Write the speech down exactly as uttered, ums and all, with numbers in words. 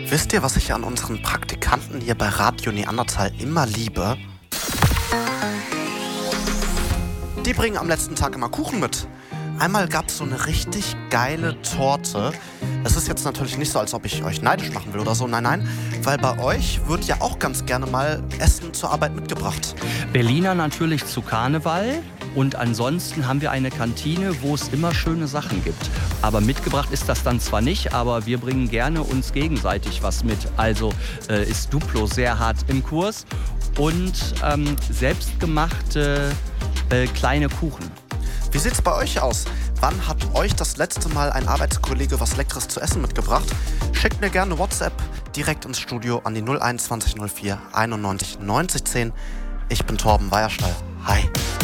Wisst ihr, was ich an unseren Praktikanten hier bei Radio Neandertal immer liebe? Die bringen am letzten Tag immer Kuchen mit. Einmal gab es so eine richtig geile Torte. Es ist jetzt natürlich nicht so, als ob ich euch neidisch machen will oder so. Nein, nein, weil bei euch wird ja auch ganz gerne mal Essen zur Arbeit mitgebracht. Berliner natürlich zu Karneval. Und ansonsten haben wir eine Kantine, wo es immer schöne Sachen gibt. Aber mitgebracht ist das dann zwar nicht, aber wir bringen gerne uns gegenseitig was mit. Also äh, ist Duplo sehr hart im Kurs und ähm, selbstgemachte äh, kleine Kuchen. Wie sieht's bei euch aus? Wann hat euch das letzte Mal ein Arbeitskollege was Leckeres zu essen mitgebracht? Schickt mir gerne WhatsApp direkt ins Studio an die null eins zwanzig null vier einundneunzig neunzig zehn. Ich bin Torben Weierstall. Hi.